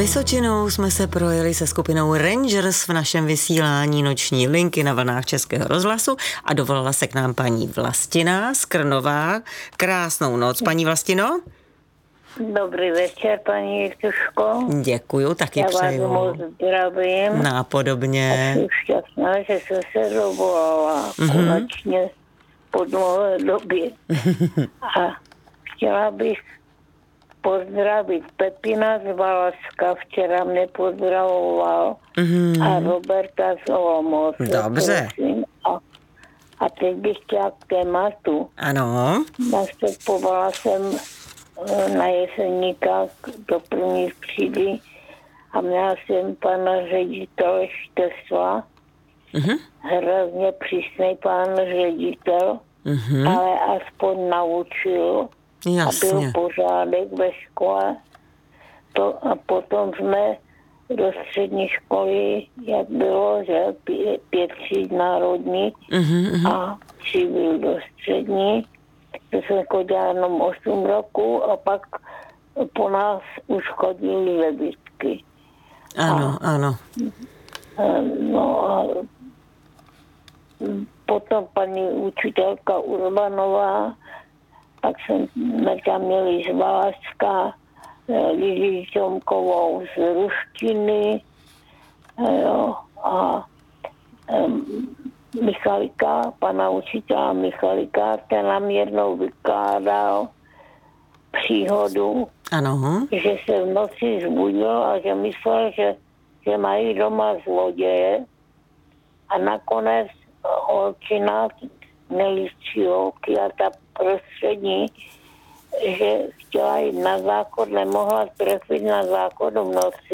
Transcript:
Vysočinou jsme se projeli se skupinou Rangers v našem vysílání Noční linky na vlnách Českého rozhlasu a dovolala se k nám paní Vlastina z Krnova. Krásnou noc, paní Vlastino. Dobrý večer, paní Jirtuško. Děkuju, taky přeju. Já vás moc zdravím. Nápodobně. A jsem šťastná, že jsem se dovolala konečně po dlouhé době. A chtěla bych pozdravit Pepina z Valašska, včera mě pozdravoval, a Roberta z Olomouce. Dobře. A teď bych chtěla k tématu. Ano. Nastupovala jsem na Jeseníka do první třídy a měla jsem pana ředitele Štesla. Hrozně přísný pan ředitel, ale aspoň naučil. Jasně. A byl pořádek ve škole. A potom jsme do střední školy, jak bylo, že 5 tříd národní a 3 byl do střední. To jsem chodila jenom 8 roku a pak po nás už chodili levisky. Ano, ano. No a potom paní učitelka Urbanová, pak jsme tam měli z Valašska Lizi Čomkovou z ruštiny, jo, a Michalika, pana učitela Michalika, ten nám jednou vykládal příhodu, Ano. že se v noci zbudil a že myslel, že mají doma zloděje a nakonec holčina nejistší holky a ta prostřední, že chtěla jít na záchod, nemohla trefit na záchod v noci